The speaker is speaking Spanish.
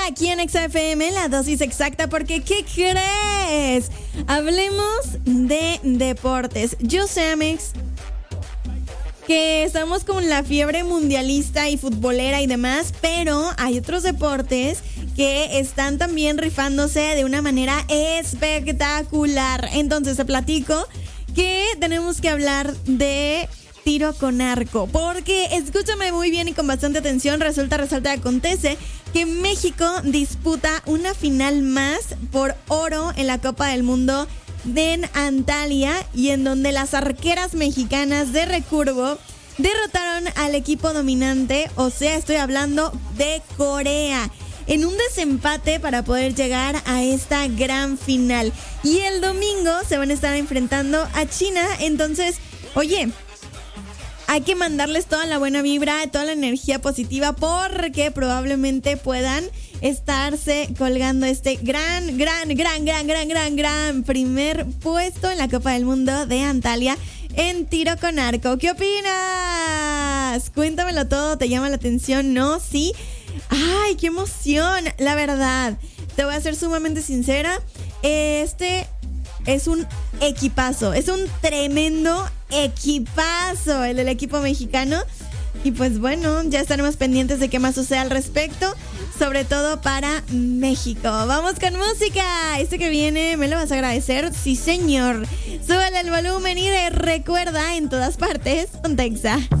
aquí en XFM, la dosis exacta, porque ¿qué crees? Hablemos de deportes. Yo sé, Amex, que estamos con la fiebre mundialista y futbolera y demás, pero hay otros deportes que están también rifándose de una manera espectacular. Entonces te platico que tenemos que hablar de tiro con arco, porque escúchame muy bien y con bastante atención. Resulta, acontece que México disputa una final más por oro en la Copa del Mundo en Antalya, y en donde las arqueras mexicanas de recurvo derrotaron al equipo dominante, o sea, estoy hablando de Corea, en un desempate para poder llegar a esta gran final. Y el domingo se van a estar enfrentando a China. Entonces, oye, hay que mandarles toda la buena vibra, toda la energía positiva, porque probablemente puedan estarse colgando este gran primer puesto en la Copa del Mundo de Antalya en tiro con arco. ¿Qué opinas? Cuéntamelo todo. ¿Te llama la atención? ¿No? ¿Sí? ¡Ay, qué emoción! La verdad, te voy a ser sumamente sincera. Este es un equipazo. Es un tremendo equipazo el del equipo mexicano. Y pues bueno, ya estaremos pendientes de qué más sucede al respecto, sobre todo para México. Vamos con música. Este que viene, ¿me lo vas a agradecer? Sí, señor. Súbale el volumen y recuerda, en todas partes, Pontexa.